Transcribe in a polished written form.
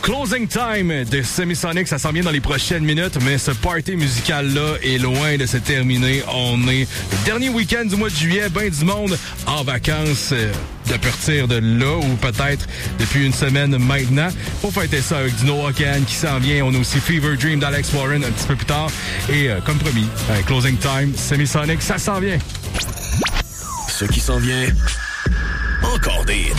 Closing Time de Semisonic, ça s'en vient dans les prochaines minutes, mais ce party musical-là est loin de se terminer. On est le dernier week-end du mois de juillet, ben du monde en vacances de partir de là, ou peut-être depuis une semaine maintenant. Pour fêter ça avec du Noah Kahan qui s'en vient. On a aussi Fever Dream d'Alex Warren un petit peu plus tard. Et comme promis, Closing Time, Semisonic, ça s'en vient. Ce qui s'en vient, encore des hits.